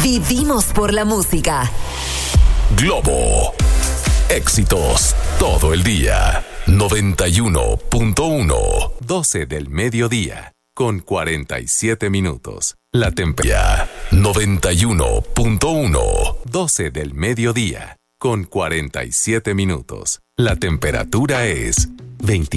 Vivimos por la música. Globo. Éxitos todo el día. 91.1. 12 del mediodía. Con 47 minutos. La temperatura. 91.1. 12 del mediodía. Con 47 minutos. La temperatura es 20.